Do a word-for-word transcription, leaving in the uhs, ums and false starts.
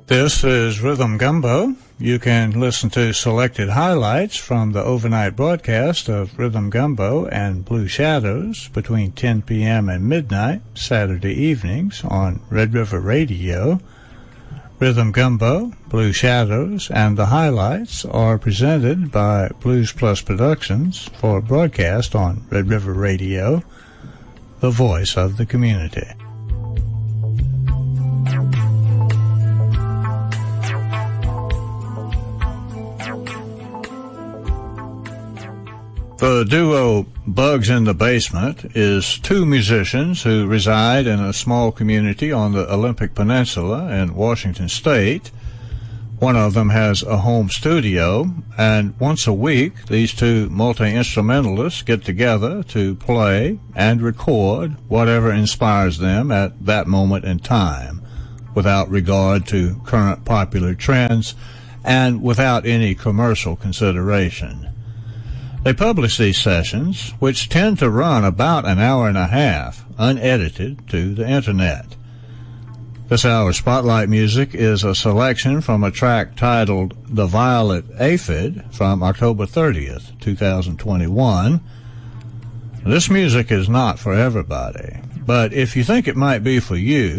This is Rhythm Gumbo. You can listen to selected highlights from the overnight broadcast of Rhythm Gumbo and Blue Shadows between ten p.m. and midnight Saturday evenings on Red River Radio. Rhythm Gumbo, Blue Shadows, and the highlights are presented by Blues Plus Productions for broadcast on Red River Radio, the voice of the community. The duo Bugs in the Basement is two musicians who reside in a small community on the Olympic Peninsula in Washington State. One of them has a home studio, and once a week these two multi-instrumentalists get together to play and record whatever inspires them at that moment in time, without regard to current popular trends and without any commercial consideration. They publish these sessions, which tend to run about an hour and a half, unedited, to the Internet. This hour's spotlight music is a selection from a track titled The Violet Aphid from October thirtieth, twenty twenty-one. This music is not for everybody, but if you think it might be for you,